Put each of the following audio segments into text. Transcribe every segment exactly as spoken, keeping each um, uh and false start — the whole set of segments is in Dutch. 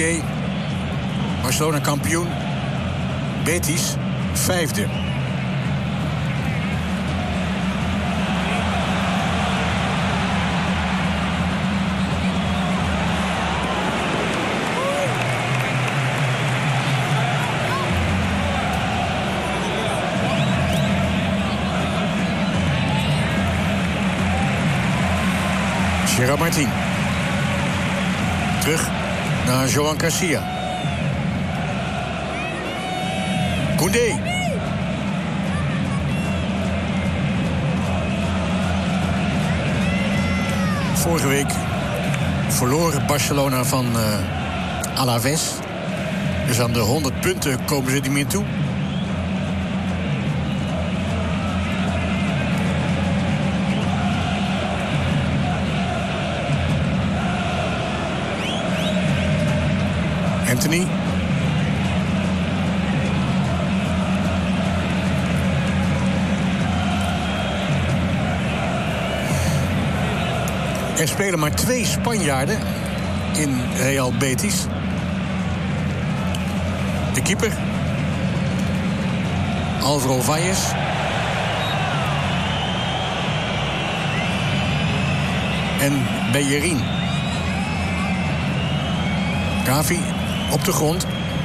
Piqué. Barcelona kampioen. Betis vijfde. Gerard Martin. Terug naar Joan Garcia. Koundé. Vorige week verloren Barcelona van uh, Alaves. Dus aan de honderd punten komen ze niet meer toe. Anthony. Er spelen maar twee Spanjaarden in Real Betis. De keeper, Álvaro Valles. En Bellerín. Gavi op de grond.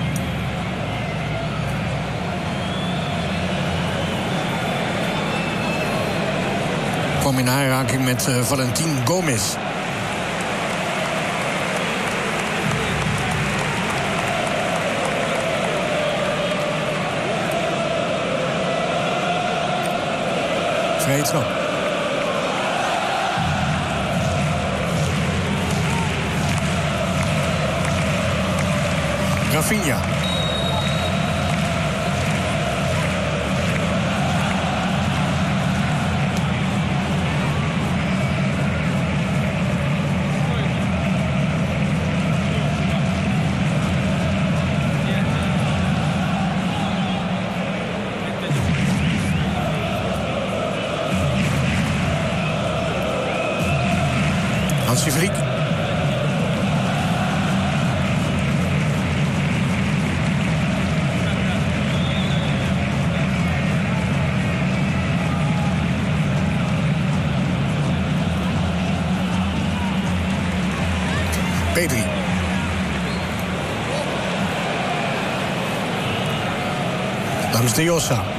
Kwam in aanraking met uh, Valentin Gomez. Vrije trap. Rafinha. Hansi Flick. Pedri. Langs de Jossa.